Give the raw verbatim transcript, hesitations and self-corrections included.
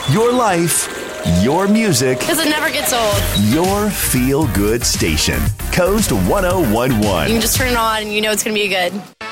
Your life, your music, Because it never gets old. your feel-good station. Coast one oh one You one. can just turn it on and you know it's going to be good.